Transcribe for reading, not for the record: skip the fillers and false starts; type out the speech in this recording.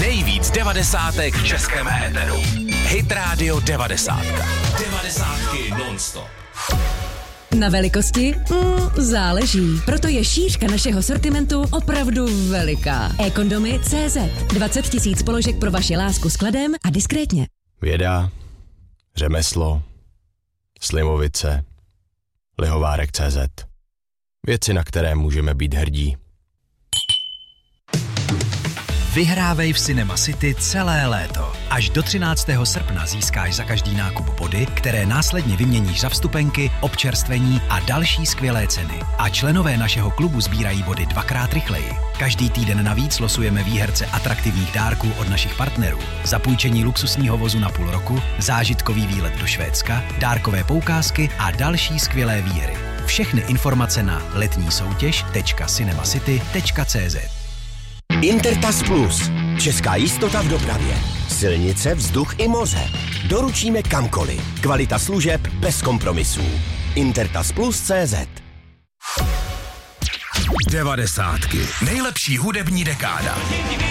Nejvíc devadesátek v českém éteru. Hit Radio 90. 90 non-stop. Na velikosti? Záleží. Proto je šířka našeho sortimentu opravdu veliká. eKondomy.cz 20 000 položek pro vaši lásku s kladem a diskrétně. Věda, řemeslo, Slimovice, Lihovárek.cz. Věci, na které můžeme být hrdí. Vyhrávej v Cinema City celé léto. Až do 13. srpna získáš za každý nákup body, které následně vyměníš za vstupenky, občerstvení a další skvělé ceny. A členové našeho klubu sbírají body 2x rychleji. Každý týden navíc losujeme výherce atraktivních dárků od našich partnerů. Zapůjčení luxusního vozu na půl roku, zážitkový výlet do Švédska, dárkové poukázky a další skvělé výhry. Všechny informace na letnísoutěž.cinemacity.cz. Intertas Plus. Česká jistota v dopravě. Silnice, vzduch i moře. Doručíme kamkoliv. Kvalita služeb bez kompromisů. Intertasplus.cz. 90. Nejlepší hudební dekáda.